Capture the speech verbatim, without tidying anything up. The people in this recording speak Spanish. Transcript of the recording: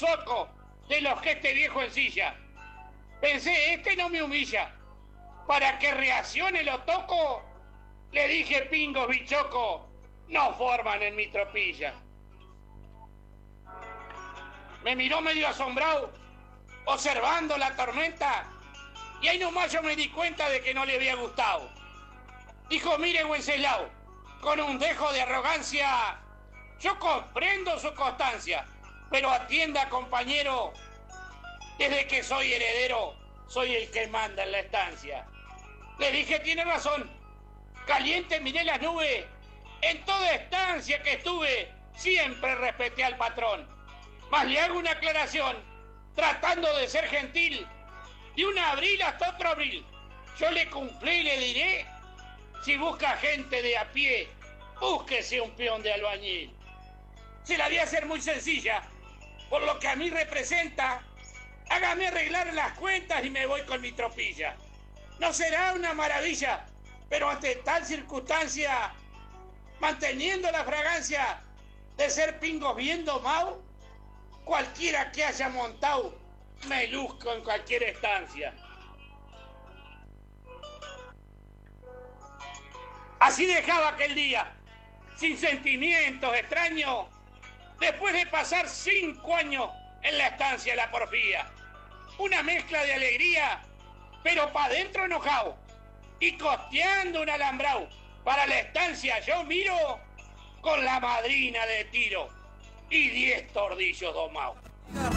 soco de los que este viejo ensilla. Pensé, este no me humilla. Para que reaccione lo toco, le dije pingos bichoco, no forman en mi tropilla. Me miró medio asombrado, observando la tormenta, y ahí nomás yo me di cuenta de que no le había gustado. Dijo, mire, Wenceslao, con un dejo de arrogancia, yo comprendo su constancia, pero atienda, compañero, desde que soy heredero, soy el que manda en la estancia. Le dije, tiene razón, caliente miré las nubes, en toda estancia que estuve, siempre respeté al patrón. Mas le hago una aclaración, tratando de ser gentil, de un abril hasta otro abril, yo le cumplí y le diré, si busca gente de a pie, búsquese un peón de albañil. Se la voy a hacer muy sencilla, por lo que a mí representa, hágame arreglar las cuentas y me voy con mi tropilla. No será una maravilla, pero ante tal circunstancia, manteniendo la fragancia de ser pingos bien domados, cualquiera que haya montado, me luzco en cualquier estancia. Así dejaba aquel día, sin sentimientos extraños, después de pasar cinco años en la estancia de la porfía. Una mezcla de alegría, pero pa' dentro enojado, y costeando un alambrado. Para la estancia yo miro con la madrina de tiro y diez tordillos domados.